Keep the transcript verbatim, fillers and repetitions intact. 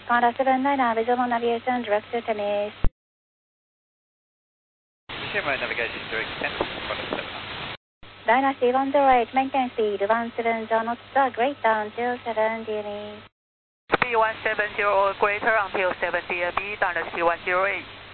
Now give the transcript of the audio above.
Contact seven nine nine, visual navigation, direct to Tennis. Camera navigation, direct to Tennis, contact seven nine. Dynasty one zero eight, maintain speed one seven zero knots, great down zero seven D N E. Speed one seven zero greater until seven D N E, Dynasty one zero eight.